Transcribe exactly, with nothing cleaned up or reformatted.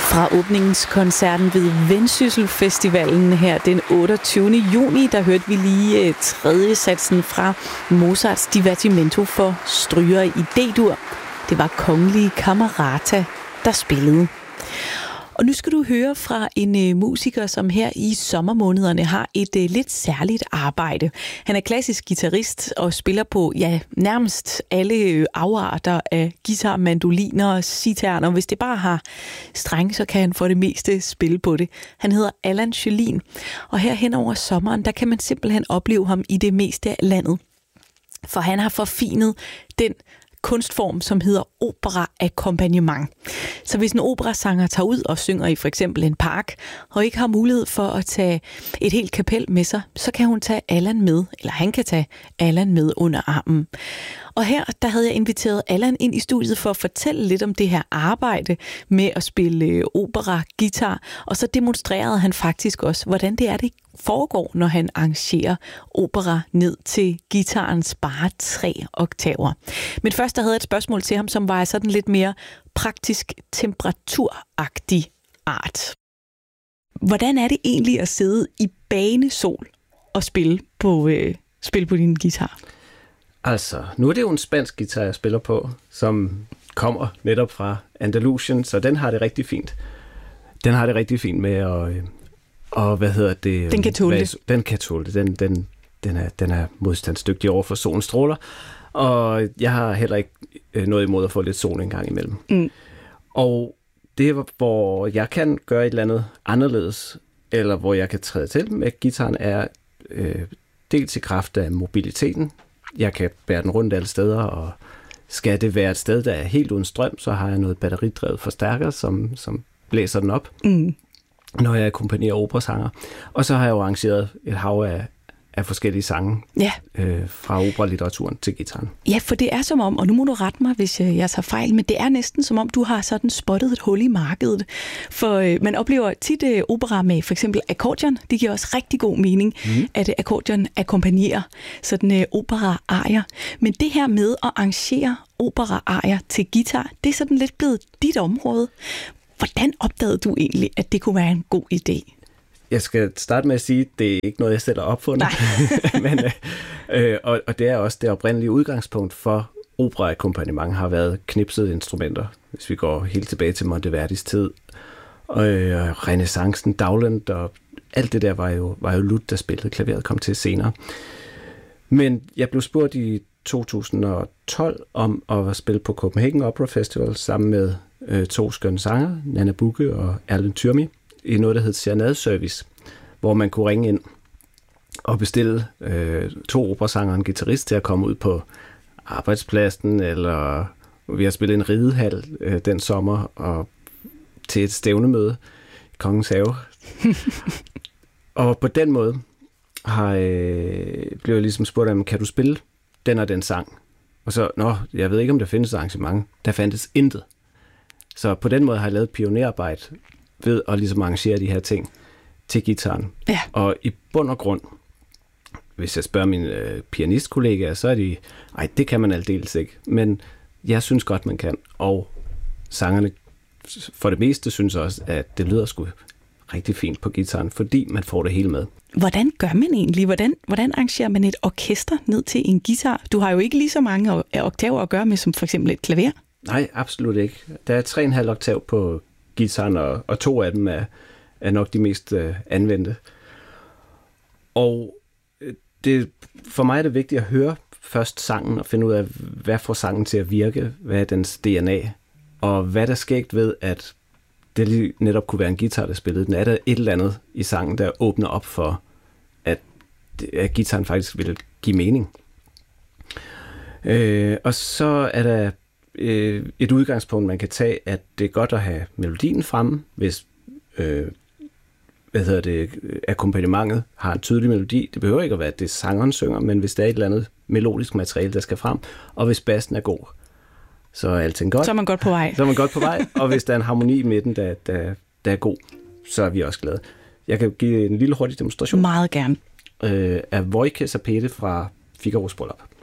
Fra åbningskoncerten ved Vendsyssel Festivalen her den otteogtyvende juni, der hørte vi lige tredje satsen fra Mozarts Divertimento for stryger i D-dur. Det var Kongelige Camerata, der spillede. Og nu skal du høre fra en uh, musiker, som her i sommermånederne har et uh, lidt særligt arbejde. Han er klassisk guitarist og spiller på ja, nærmest alle uh, afarter af guitar, mandoliner og sitar. Og hvis det bare har strenge, så kan han for det meste spille på det. Han hedder Allan Sjølin, og her hen over sommeren, der kan man simpelthen opleve ham i det meste af landet. For han har forfinet den kunstform, som hedder opera-akkompagnement. Så hvis en operasanger tager ud og synger i for eksempel en park, og ikke har mulighed for at tage et helt kapel med sig, så kan hun tage Allan med, eller han kan tage Allan med under armen. Og her, der havde jeg inviteret Allan ind i studiet for at fortælle lidt om det her arbejde med at spille opera-guitar, og så demonstrerede han faktisk også, hvordan det er, det foregår, når han arrangerer opera ned til guitarens bare tre oktaver. Men først der havde jeg et spørgsmål til ham, som var sådan lidt mere praktisk temperaturagtig art. Hvordan er det egentlig at sidde i banesol og spille på, øh, spille på din guitar? Altså, nu er det jo en spansk guitar, jeg spiller på, som kommer netop fra Andalusien, så den har det rigtig fint. Den har det rigtig fint med at... Og hvad hedder det? Den kan tåle det. Den kan tåle det. Den, den, den, er, den er modstandsdygtig over for solens stråler. Og jeg har heller ikke noget imod at få lidt sol en gang imellem. Mm. Og det, hvor jeg kan gøre et eller andet anderledes, eller hvor jeg kan træde til med guitaren, er øh, dels i kraft af mobiliteten. Jeg kan bære den rundt alle steder, og skal det være et sted, der er helt uden strøm, så har jeg noget batteridrevet forstærker, som, som blæser den op. Mm. Når jeg akkompagnerer operasanger. Og så har jeg jo arrangeret et hav af, af forskellige sange ja. øh, fra operalitteraturen til guitaren. Ja, for det er som om, og nu må du rette mig, hvis jeg tager fejl, men det er næsten som om, du har sådan spottet et hul i markedet. For øh, man oplever tit øh, opera med for eksempel akkordeon. Det giver også rigtig god mening, mm. at øh, akkordeon akkompagnerer sådan øh, opera-arier. Men det her med at arrangere opera-arier til guitar, det er sådan lidt blevet dit område. Hvordan opdagede du egentlig, at det kunne være en god idé? Jeg skal starte med at sige, at det er ikke noget, jeg selv har opfundet. Men, øh, og, og det er også det oprindelige udgangspunkt for opera-akkompagnement har været knipsede instrumenter. Hvis vi går helt tilbage til Monteverdis tid. Og øh, renaissancen, Dowland og alt det der var jo, var jo lut, der spillede. Klaveret kom til senere. Men jeg blev spurgt i to tusind og tolv om at spille på Copenhagen Opera Festival sammen med øh, to skønne sanger, Nana Bukke og Erlend Tyrmi, i noget, der hed Serenade Service, hvor man kunne ringe ind og bestille øh, to operasanger og en guitarist til at komme ud på arbejdspladsen, eller vi har spillet en ridehal øh, den sommer og til et stævnemøde i Kongens Have. Og på den måde har øh, blev jeg ligesom spurgt om, kan du spille den og den sang? Og så, nå, jeg ved ikke, om der findes arrangement. Der fandtes intet. Så på den måde har jeg lavet pionerarbejde ved at ligesom arrangere de her ting til guitaren. Ja. Og i bund og grund, hvis jeg spørger mine øh, pianistkollegaer, så er de, ej, det kan man aldeles ikke. Men jeg synes godt, man kan. Og sangerne for det meste synes også, at det lyder sgu rigtig fint på guitaren, fordi man får det hele med. Hvordan gør man egentlig? Hvordan, hvordan arrangerer man et orkester ned til en guitar? Du har jo ikke lige så mange oktaver at gøre med, som for eksempel et klaver. Nej, absolut ikke. Der er tre og en halv oktav på guitaren, og, og to af dem er, er nok de mest øh, anvendte. Og det, for mig er det vigtigt at høre først sangen og finde ud af, hvad får sangen til at virke, hvad er dens D N A, og hvad der skægt ved, at det lige netop kunne være en guitar, der spillede den. Er der et eller andet i sangen, der åbner op for, at, at guitaren faktisk vil give mening. Øh, og så er der øh, et udgangspunkt, man kan tage, at det er godt at have melodien fremme, hvis øh, hvad hedder det, akkompagnementet har en tydelig melodi. Det behøver ikke at være, at det sangeren synger, men hvis der er et eller andet melodisk materiale, der skal frem, og hvis bassen er god, så er alting godt. Så er man godt på vej. Så er man godt på vej, og hvis der er en harmoni i midten, der, der, der er god, så er vi også glade. Jeg kan give en lille hurtig demonstration. Meget gerne. Øh, af Wojciech Sapete fra Figaros Bryllup.